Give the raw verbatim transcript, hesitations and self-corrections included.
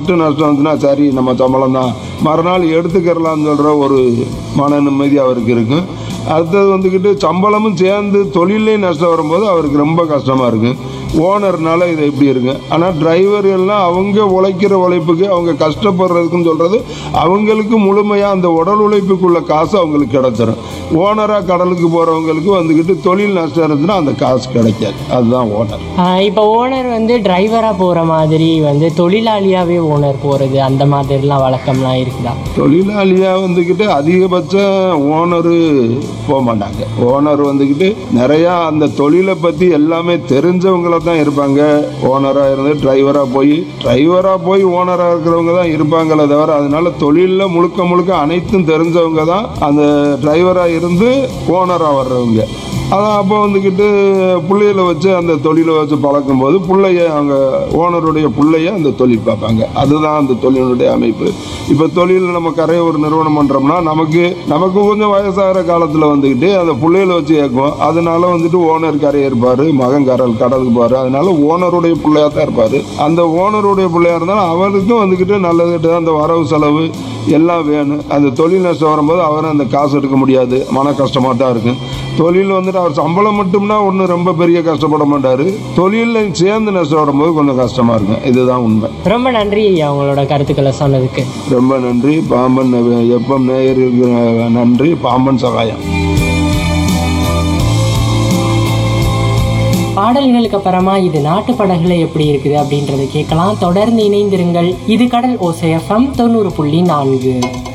மட்டும் நஷ்டம் வந்துன்னா சரி நம்ம சம்பளம் தான் மறுநாள் எடுத்துக்கிறலாம்னு சொல்கிற ஒரு மன நிம்மதி அவருக்கு இருக்கும். அடுத்தது வந்துக்கிட்டு சம்பளமும் சேர்ந்து தொழிலையும் நஷ்டம் வரும்போது அவருக்கு ரொம்ப கஷ்டமாக இருக்கும். ஓனர்னால இது எப்படி இருக்கு. ஆனால் டிரைவர்கள்லாம் அவங்க உழைக்கிற உழைப்புக்கு அவங்க கஷ்டப்படுறதுக்குன்னு சொல்கிறது அவங்களுக்கு முழுமையாக அந்த உடல் உழைப்புக்குள்ள காசு அவங்களுக்கு கிடைச்சிடும். ஓனராக கடலுக்கு போகிறவங்களுக்கு வந்துக்கிட்டு தொழில் நஷ்டம் இருந்துச்சுன்னா அந்த காசு கிடைக்காது. அதுதான் ஓனர். இப்போ ஓனர் வந்து டிரைவராக போகிற மாதிரி வந்து தொழிலாளியாகவே ஓனர் போகிறது அந்த மாதிரிலாம் வழக்கம்லாம் இருக்குதா? தொழிலாளியாக வந்துக்கிட்டு அதிகபட்சம் ஓனரு போக மாட்டாங்க. ஓனர் வந்துக்கிட்டு நிறையா அந்த தொழிலை பற்றி எல்லாமே தெரிஞ்சவங்கள தான் இருப்பாங்க. ஓனராக இருந்து டிரைவராக போய் டிரைவராக போய் ஓனராக இருக்கிறவங்க தான் இருப்பாங்களே தவிர அதனால தொழிலில் முழுக்க முழுக்க அனைத்தும் தெரிஞ்சவங்க தான் அந்த டிரைவராக இருந்து ஓனராக வர்றவங்க. அதான் அப்போ வந்துக்கிட்டு பிள்ளைகளை வச்சு அந்த தொழிலை வச்சு பழக்கும் போது பிள்ளைய அவங்க ஓனருடைய பிள்ளைய அந்த தொழில் பார்ப்பாங்க. அதுதான் அந்த தொழிலுடைய அமைப்பு. இப்போ தொழில் நம்ம கரையை ஒரு நிறுவனம் பண்ணுறோம்னா நமக்கு நமக்கு கொஞ்சம் வயசாகிற காலத்தில் வந்துக்கிட்டு அந்த பிள்ளைகளை வச்சு ஏற்கும். அதனால வந்துட்டு ஓனர் கரையை இருப்பார், மகன் கரல் கடலுக்கு போவார். அதனால ஓனருடைய பிள்ளையாக தான் இருப்பார். அந்த ஓனருடைய பிள்ளையாக இருந்தாலும் அவருக்கும் வந்துக்கிட்டு நல்லது அந்த வரவு செலவு எல்லாம் வேணும். அந்த தொழில் நஷ்டம் வரும்போது அவரும் அந்த காசு எடுக்க முடியாது, மன கஷ்டமாக தான் இருக்கும். தொழில் வந்துட்டு அவர் சம்பளம் மட்டும்னா ஒன்றும் ரொம்ப பெரிய கஷ்டப்பட மாட்டார். தொழிலில் சேர்ந்து நஷ்டம் வரும்போது கொஞ்சம் கஷ்டமாக இருக்கும். இதுதான் உண்மை. ரொம்ப நன்றி ஐயா உங்களோட கருத்துக்களை சொன்னதுக்கு. ரொம்ப நன்றி. பாம்பன் எப்பம் நேயருக்கு நன்றி. பாம்பன் சகாயம். பாடல்களுக்கு அப்புறமா இது நாட்டு படகுல எப்படி இருக்குது அப்படின்றத கேட்கலாம். தொடர்ந்து இணைந்திருங்கள். இது கடல் ஓசை எஃப்எம் தொண்ணூறு புள்ளி நான்கு.